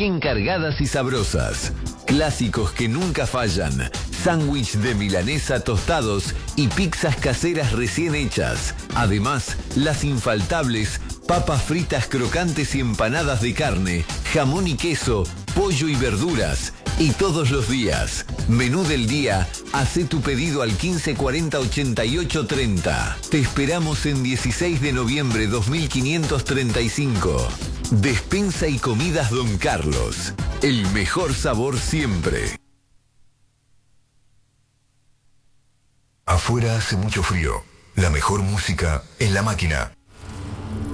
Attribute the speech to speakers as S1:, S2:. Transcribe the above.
S1: bien cargadas y sabrosas. Clásicos que nunca fallan. Sándwich de milanesa tostados y pizzas caseras recién hechas. Además, las infaltables papas fritas crocantes y empanadas de carne, jamón y queso, pollo y verduras. Y todos los días, menú del día, hacé tu pedido al 1540 88 30. Te esperamos en 16 de noviembre 2535. Despensa y comidas Don Carlos. El mejor sabor siempre.
S2: Afuera hace mucho frío. La mejor música en la máquina.